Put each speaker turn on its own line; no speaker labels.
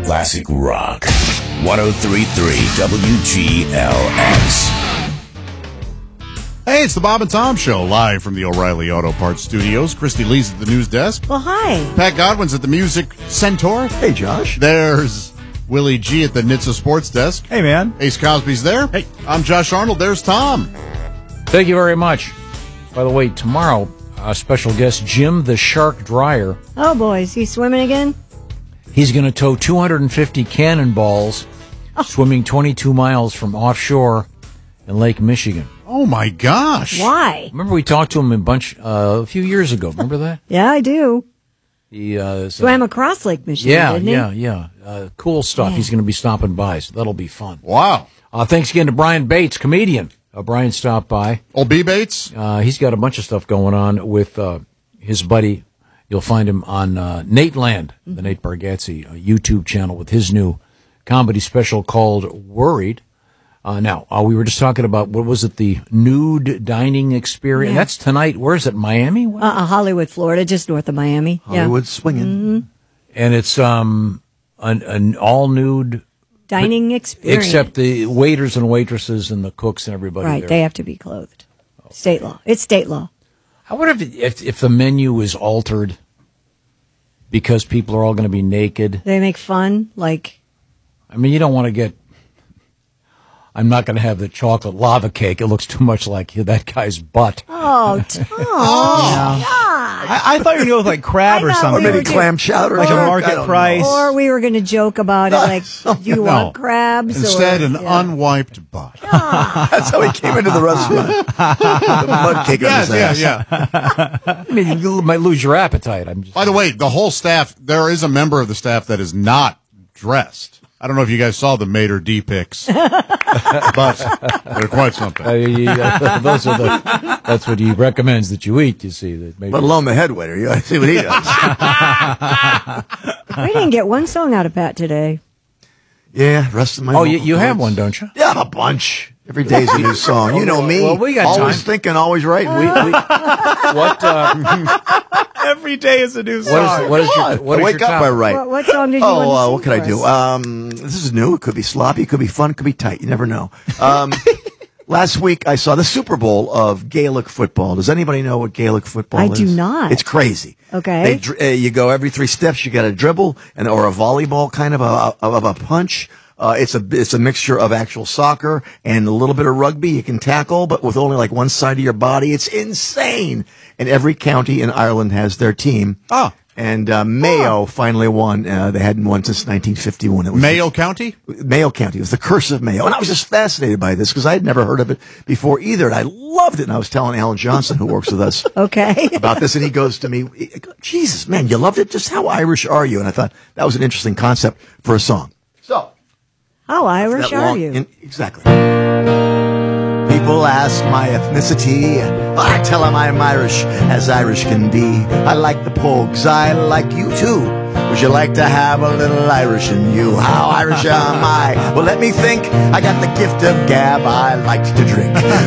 Classic Rock. 103.3 WGLX.
Hey, it's the Bob and Tom Show, live from the O'Reilly Auto Parts Studios. Christy Lee's at the news desk.
Well, hi.
Pat Godwin's at the Music Centaur.
Hey, Josh.
There's Willie G at the NHTSA Sports Desk.
Hey, man.
Ace Cosby's there. Hey, I'm Josh Arnold. There's Tom.
Thank you very much. By the way, tomorrow, our special guest, Jim the Shark Dryer.
Oh, boy. Is he swimming again?
He's going to tow 250 cannonballs, swimming 22 miles from offshore in Lake Michigan.
Oh, my gosh.
Why?
Remember we talked to him a few years ago. Remember that?
Yeah, I do.
He
swam across Lake Michigan, didn't he?
Yeah. Cool stuff. He's going to be stopping by, so that'll be fun.
Wow.
Thanks again to Brian Bates, comedian. Brian stopped by.
Old B. Bates?
He's got a bunch of stuff going on with his buddy. You'll find him on Nate Land, the Nate Bargatze YouTube channel, with his new comedy special called Worried. Now, we were just talking about, what was it, the nude dining experience?
Yeah.
That's tonight. Where is it, Miami?
Hollywood, Florida, just north of Miami.
Hollywood swinging.
Mm-hmm.
And it's an all-nude
dining experience.
Except the waiters and waitresses and the cooks and everybody
right,
there.
they have to be clothed. State law. It's state law.
I wonder if the menu is altered because people are all going to be naked.
They make fun, like...
I mean, you don't want to get... I'm not going to have the chocolate lava cake. It looks too much like that guy's butt.
Oh, Tom.
I thought you were going to go with like crab or something.
Or maybe clam chowder.
Like a market price.
Or we were going to joke about it, like, do you want crabs?
Instead, an unwiped butt.
That's how he came into the restaurant. The mud cake on his ass.
Yeah.
I mean, you might lose your appetite.
By the way, the whole staff, there is a member of the staff that is not dressed. I don't know if you guys saw the Mater D pics, but they're quite something.
That's what he recommends that you eat, you see.
Let alone the head waiter. You see what he does.
We didn't get one song out of Pat today.
Yeah, rest of my...
Oh, you have one, don't you?
Yeah, a bunch. Every day's a new song. You know me.
Well, we got
always
time.
thinking, always writing.
What?
Every day is a new song.
What is
I wake up, I write.
What song did you want to sing
what could I do?
for us?
This is new. It could be sloppy. It could be fun. It could be tight. You never know. Last week, I saw the Super Bowl of Gaelic football. Does anybody know what Gaelic football is?
I do not.
It's crazy.
Okay.
You go every 3 steps. You got a dribble or a volleyball kind of a punch. It's a mixture of actual soccer and a little bit of rugby. You can tackle, but with only like one side of your body. It's insane. And every county in Ireland has their team.
Oh.
And Mayo finally won. They hadn't won since 1951. It was
Mayo County?
Mayo County. It was the curse of Mayo. And I was just fascinated by this because I had never heard of it before either. And I loved it. And I was telling Alan Johnson, who works with us,
okay,
about this. And he goes to me, Jesus, man, you loved it? Just how Irish are you? And I thought that was an interesting concept for a song. So.
How Irish are you?
Exactly. People ask my ethnicity. I tell them I'm Irish, as Irish can be. I like the Pogues. I like you too. Would you like to have a little Irish in you? How Irish am I? Well, let me think. I got the gift of gab. I like to drink.